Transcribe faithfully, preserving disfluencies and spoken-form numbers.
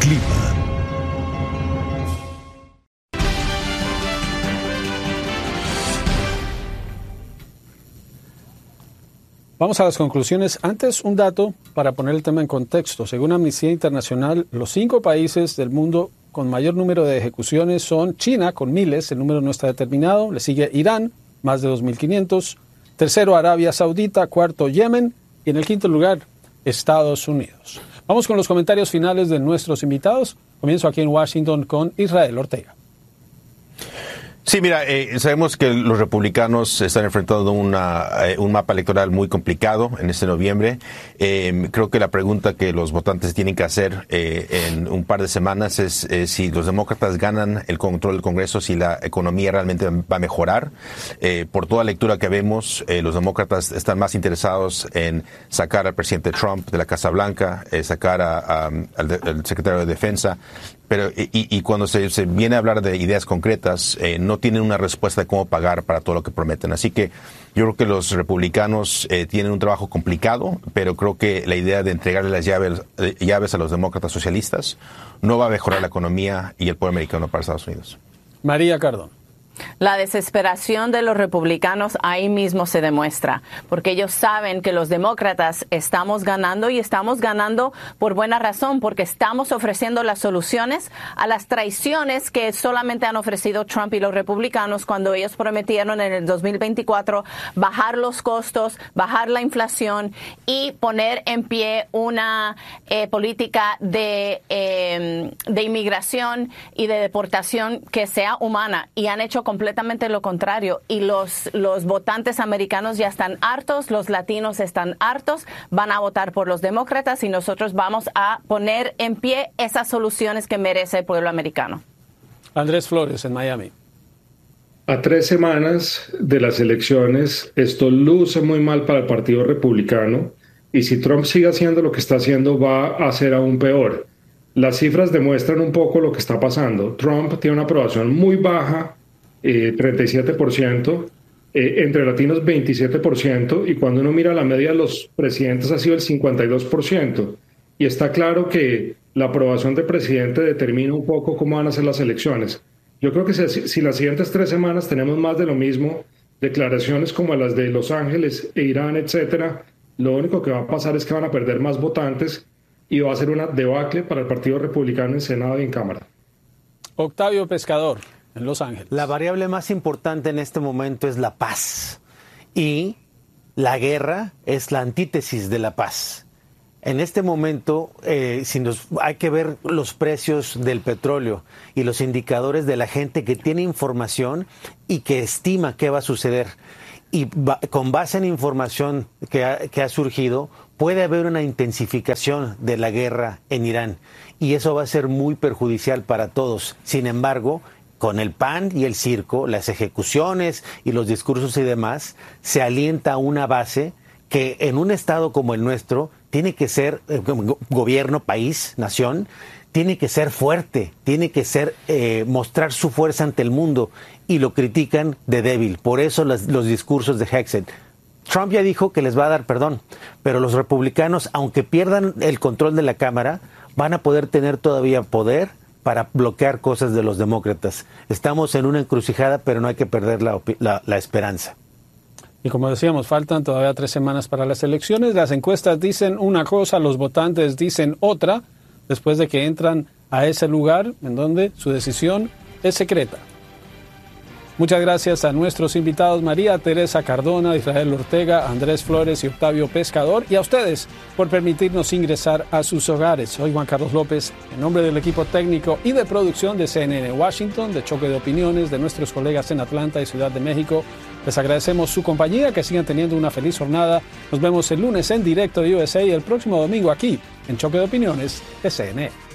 clima. Vamos a las conclusiones. Antes, un dato para poner el tema en contexto. Según Amnistía Internacional, los cinco países del mundo con mayor número de ejecuciones son China, con miles, el número no está determinado. Le sigue Irán, más de dos mil quinientos. Tercero, Arabia Saudita. Cuarto, Yemen. Y en el quinto lugar, Estados Unidos. Vamos con los comentarios finales de nuestros invitados. Comienzo aquí en Washington con Israel Ortega. Sí, mira, eh, sabemos que los republicanos están enfrentando una, eh, un mapa electoral muy complicado en este noviembre. Eh, creo que la pregunta que los votantes tienen que hacer eh, en un par de semanas es eh, si los demócratas ganan el control del Congreso, si la economía realmente va a mejorar. Eh, por toda lectura que vemos, eh, los demócratas están más interesados en sacar al presidente Trump de la Casa Blanca, eh, sacar a, a, al, de, al secretario de Defensa. Pero y, y cuando se, se viene a hablar de ideas concretas, eh, no tienen una respuesta de cómo pagar para todo lo que prometen. Así que yo creo que los republicanos eh, tienen un trabajo complicado, pero creo que la idea de entregarle las llaves, eh, llaves a los demócratas socialistas no va a mejorar la economía y el pueblo americano para Estados Unidos. María Cardona. La desesperación de los republicanos ahí mismo se demuestra, porque ellos saben que los demócratas estamos ganando y estamos ganando por buena razón, porque estamos ofreciendo las soluciones a las traiciones que solamente han ofrecido Trump y los republicanos cuando ellos prometieron en el dos mil veinticuatro bajar los costos, bajar la inflación y poner en pie una eh, política de, eh, de inmigración y de deportación que sea humana, y han hecho completamente lo contrario, y los, los votantes americanos ya están hartos, los latinos están hartos, van a votar por los demócratas y nosotros vamos a poner en pie esas soluciones que merece el pueblo americano. Andrés Flores, en Miami. A tres semanas de las elecciones, esto luce muy mal para el Partido Republicano, y si Trump sigue haciendo lo que está haciendo, va a ser aún peor. Las cifras demuestran un poco lo que está pasando. Trump tiene una aprobación muy baja, Eh, treinta y siete por ciento, eh, entre latinos veintisiete por ciento, y cuando uno mira la media de los presidentes ha sido el cincuenta y dos por ciento. Y está claro que la aprobación del presidente determina un poco cómo van a ser las elecciones. Yo creo que si, si las siguientes tres semanas tenemos más de lo mismo, declaraciones como las de Los Ángeles e Irán, etcétera, lo único que va a pasar es que van a perder más votantes y va a ser una debacle para el Partido Republicano en Senado y en Cámara. Octavio Pescador, en Los Ángeles. La variable más importante en este momento es la paz, y la guerra es la antítesis de la paz. En este momento, eh, si nos, hay que ver los precios del petróleo y los indicadores de la gente que tiene información y que estima qué va a suceder. Y va, con base en información que ha, que ha surgido, puede haber una intensificación de la guerra en Irán, y eso va a ser muy perjudicial para todos. Sin embargo, con el pan y el circo, las ejecuciones y los discursos y demás, se alienta una base que en un estado como el nuestro tiene que ser, eh, gobierno, país, nación, tiene que ser fuerte, tiene que ser eh, mostrar su fuerza ante el mundo, y lo critican de débil. Por eso las, los discursos de Hexet. Trump ya dijo que les va a dar perdón, pero los republicanos, aunque pierdan el control de la Cámara, van a poder tener todavía poder para bloquear cosas de los demócratas. Estamos en una encrucijada, pero no hay que perder la, la, la esperanza. Y como decíamos, faltan todavía tres semanas para las elecciones. Las encuestas dicen una cosa, los votantes dicen otra, después de que entran a ese lugar en donde su decisión es secreta. Muchas gracias a nuestros invitados María Teresa Cardona, Israel Ortega, Andrés Flores y Octavio Pescador, y a ustedes por permitirnos ingresar a sus hogares. Soy Juan Carlos López, en nombre del equipo técnico y de producción de C N N Washington, de Choque de Opiniones, de nuestros colegas en Atlanta y Ciudad de México. Les agradecemos su compañía, que sigan teniendo una feliz jornada. Nos vemos el lunes en directo de U S A y el próximo domingo aquí en Choque de Opiniones de C N N.